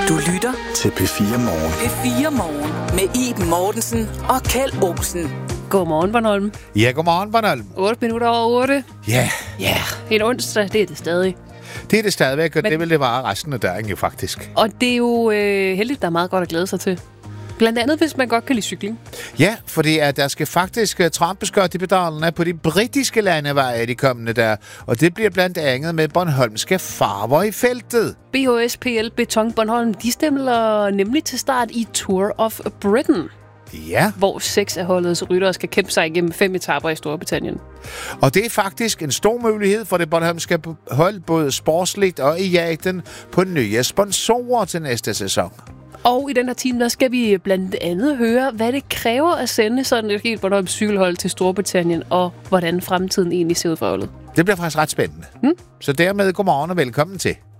Du lytter til P4 Morgen. P4 Morgen med Iben Mortensen og Kjeld Olsen. Godmorgen, Bornholm. Ja, godmorgen, Bornholm. 8 minutter over 8. Ja. Ja, en onsdag, det er det stadig. Det er det stadigvæk, og Men... det vil det vare resten af dagen jo faktisk. Og det er jo heldigt, der er meget godt at glæde sig til. Blandt andet, hvis man godt kan lide cykling. Ja, fordi at der skal faktisk trampeskørt i pedalerne på de britiske landeveje de kommende dage. Og det bliver blandt andet med bornholmske farver i feltet. BHSPL Beton Bornholm, de stemmer nemlig til start i Tour of Britain. Ja. Hvor 6 af holdets ryttere skal kæmpe sig igennem 5 etaper i Storbritannien. Og det er faktisk en stor mulighed for det bornholmske hold, både sportsligt og i jagten på nye sponsorer til næste sæson. Og i den her time, der skal vi blandt andet høre, hvad det kræver at sende sådan et helt Bornholms cykelhold til Storbritannien, og hvordan fremtiden egentlig ser ud for holdet. Det bliver faktisk ret spændende. Så dermed godmorgen og velkommen til.